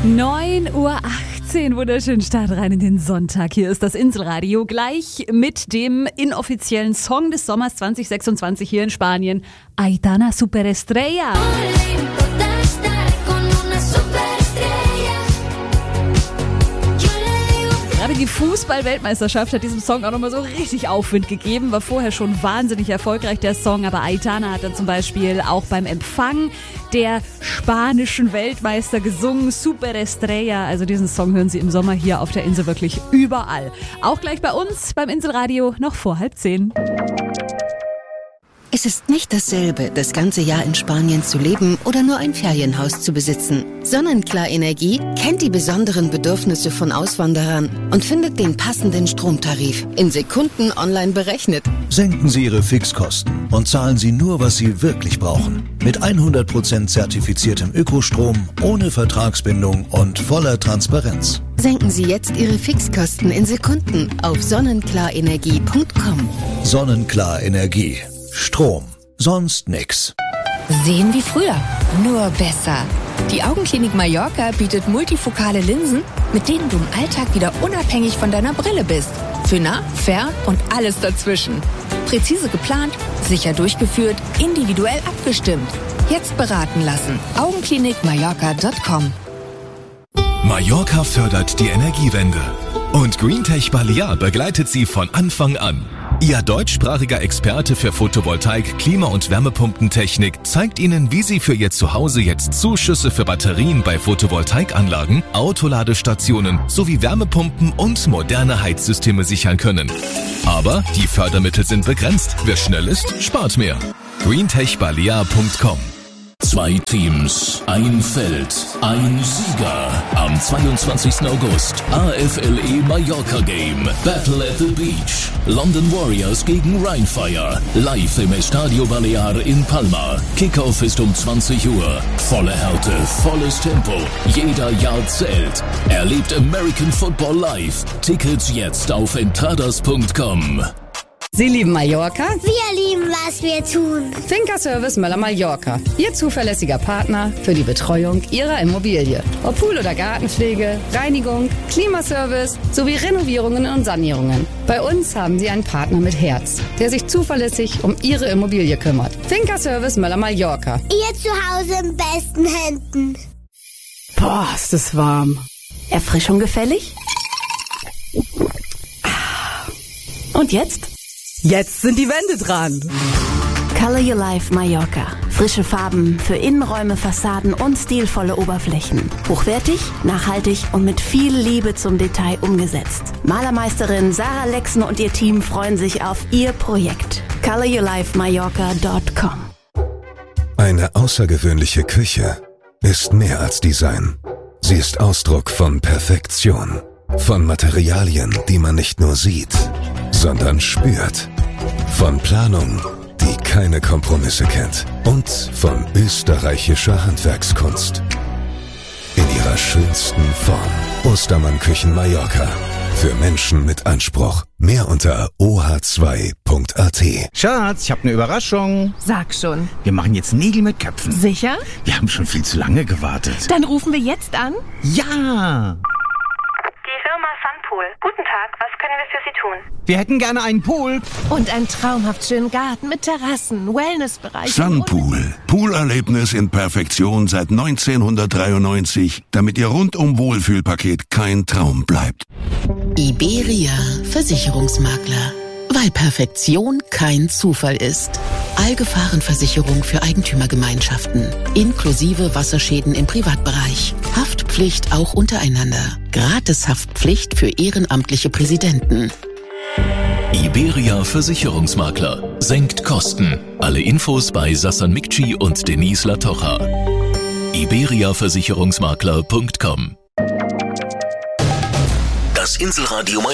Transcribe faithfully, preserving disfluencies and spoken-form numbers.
neun Uhr achtzehn, wunderschönen Start rein in den Sonntag. Hier ist das Inselradio, gleich mit dem inoffiziellen Song des Sommers zwanzig sechsundzwanzig hier in Spanien, Aitana Superestrella. Gerade die Fußball-Weltmeisterschaft hat diesem Song auch nochmal so richtig Aufwind gegeben. War vorher schon wahnsinnig erfolgreich, der Song. Aber Aitana hat dann zum Beispiel auch beim Empfang der spanischen Weltmeister gesungen. Superestrella. Also diesen Song hören Sie im Sommer hier auf der Insel wirklich überall. Auch gleich bei uns beim Inselradio noch vor halb zehn. Es ist nicht dasselbe, das ganze Jahr in Spanien zu leben oder nur ein Ferienhaus zu besitzen. Sonnenklar Energie kennt die besonderen Bedürfnisse von Auswanderern und findet den passenden Stromtarif in Sekunden online berechnet. Senken Sie Ihre Fixkosten und zahlen Sie nur, was Sie wirklich brauchen. Mit hundert Prozent zertifiziertem Ökostrom, ohne Vertragsbindung und voller Transparenz. Senken Sie jetzt Ihre Fixkosten in Sekunden auf sonnenklarenergie punkt com. Sonnenklar Energie. Strom. Sonst nix. Sehen wie früher, nur besser. Die Augenklinik Mallorca bietet multifokale Linsen, mit denen du im Alltag wieder unabhängig von deiner Brille bist. Für nah, fern und alles dazwischen. Präzise geplant, sicher durchgeführt, individuell abgestimmt. Jetzt beraten lassen. augenklinik mallorca punkt com. Mallorca fördert die Energiewende. Und Greentech Balear begleitet sie von Anfang an. Ihr deutschsprachiger Experte für Photovoltaik, Klima- und Wärmepumpentechnik zeigt Ihnen, wie Sie für Ihr Zuhause jetzt Zuschüsse für Batterien bei Photovoltaikanlagen, Autoladestationen sowie Wärmepumpen und moderne Heizsysteme sichern können. Aber die Fördermittel sind begrenzt. Wer schnell ist, spart mehr. greentech balear punkt com. Zwei Teams, ein Feld, ein Sieger. Am zweiundzwanzigsten August A F L E Mallorca Game. Battle at the Beach. London Warriors gegen Rheinfire. Live im Estadio Balear in Palma. Kickoff ist um zwanzig Uhr. Volle Härte, volles Tempo. Jeder Yard zählt. Erlebt American Football live. Tickets jetzt auf entradas punkt com. Sie lieben Mallorca? Wir lieben, was wir tun. Finca Service Möller Mallorca. Ihr zuverlässiger Partner für die Betreuung Ihrer Immobilie. Ob Pool- oder Gartenpflege, Reinigung, Klimaservice sowie Renovierungen und Sanierungen. Bei uns haben Sie einen Partner mit Herz, der sich zuverlässig um Ihre Immobilie kümmert. Finca Service Möller Mallorca. Ihr Zuhause in besten Händen. Boah, ist das warm. Erfrischung gefällig? Und jetzt? Jetzt sind die Wände dran. Color Your Life Mallorca. Frische Farben für Innenräume, Fassaden und stilvolle Oberflächen. Hochwertig, nachhaltig und mit viel Liebe zum Detail umgesetzt. Malermeisterin Sarah Lexen und ihr Team freuen sich auf ihr Projekt. color your life mallorca punkt com. Eine außergewöhnliche Küche ist mehr als Design. Sie ist Ausdruck von Perfektion. Von Materialien, die man nicht nur sieht, sondern spürt. Von Planung, die keine Kompromisse kennt. Und von österreichischer Handwerkskunst. In ihrer schönsten Form. Ostermann Küchen Mallorca. Für Menschen mit Anspruch. Mehr unter o h zwei punkt a t. Schatz, ich habe eine Überraschung. Sag schon. Wir machen jetzt Nägel mit Köpfen. Sicher? Wir haben schon viel zu lange gewartet. Dann rufen wir jetzt an. Ja! Die Firma Sunpool. Guten Tag, was können wir für Sie tun? Wir hätten gerne einen Pool. Und einen traumhaft schönen Garten mit Terrassen, Wellnessbereich. Sunpool. Poolerlebnis in Perfektion seit neunzehnhundertdreiundneunzig, damit Ihr rundum Wohlfühlpaket kein Traum bleibt. Iberia Versicherungsmakler. Weil Perfektion kein Zufall ist. Allgefahrenversicherung für Eigentümergemeinschaften. Inklusive Wasserschäden im Privatbereich. Haftpflicht auch untereinander. Gratis-Haftpflicht für ehrenamtliche Präsidenten. Iberia Versicherungsmakler. Senkt Kosten. Alle Infos bei Sassan Mikci und Denise Latocha. iberia versicherungsmakler punkt com. Das Inselradio